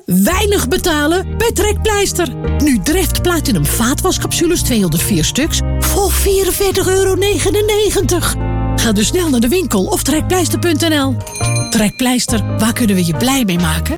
Weinig betalen bij Trekpleister. Nu Dreft Platinum vaatwascapsules 204 stuks voor €44,99. Ga dus snel naar de winkel of trekpleister.nl. Trekpleister, waar kunnen we je blij mee maken?